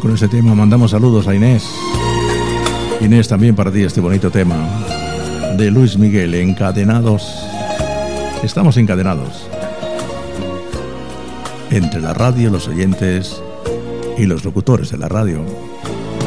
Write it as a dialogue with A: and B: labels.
A: Con este tema mandamos saludos a Inés. Inés, también para ti este bonito tema de Luis Miguel, Encadenados. Estamos encadenados entre la radio, los oyentes y los locutores de la radio.